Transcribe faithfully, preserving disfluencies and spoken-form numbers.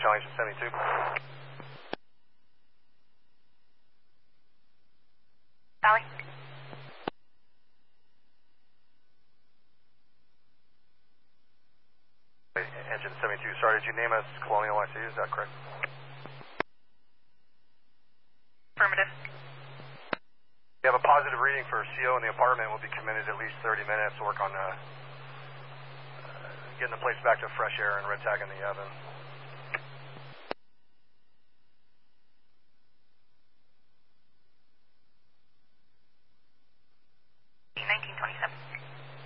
Charlie Engine seventy-two. Sally? Engine seventy-two, sorry, did you name us Colonial I C, is that correct? Affirmative. You have a positive reading for C O in the apartment. Will be committed at least thirty minutes to work on uh, uh, getting the place back to fresh air and red tagging the oven.